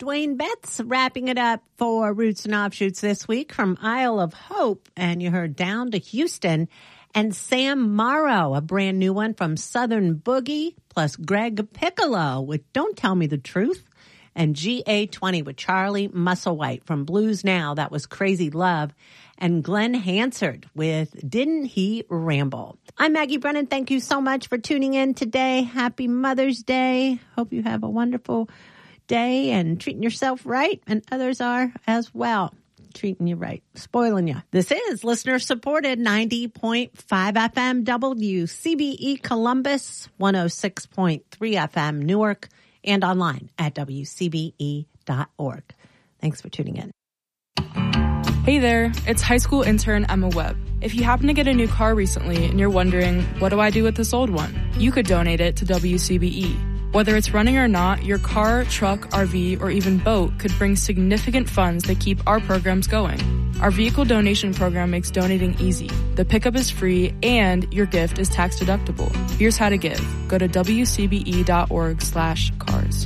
Dwayne Betts wrapping it up for Roots and Offshoots this week from Isle of Hope. And you heard Down to Houston and Sam Morrow, a brand new one from Southern Boogie, plus Greg Piccolo with Don't Tell Me the Truth, and GA20 with Charlie Musselwhite from Blues Now. That was Crazy Love. And Glenn Hansard with Didn't He Ramble. I'm Maggie Brennan. Thank you so much for tuning in today. Happy Mother's Day. Hope you have a wonderful day and treating yourself right, and others are as well. Treating you right, spoiling you. This is listener-supported 90.5 FM WCBE Columbus, 106.3 FM Newark, and online at WCBE.org. Thanks for tuning in. Hey there, it's high school intern Emma Webb. If you happen to get a new car recently and you're wondering, what do I do with this old one? You could donate it to WCBE. Whether it's running or not, your car, truck, RV, or even boat could bring significant funds that keep our programs going. Our vehicle donation program makes donating easy. The pickup is free and your gift is tax deductible. Here's how to give. Go to WCBE.org/cars.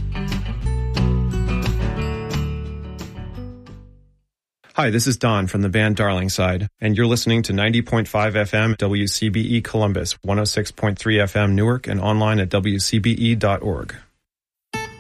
Hi, this is Don from the band Darling Side, and you're listening to 90.5 FM WCBE Columbus, 106.3 FM Newark, and online at WCBE.org.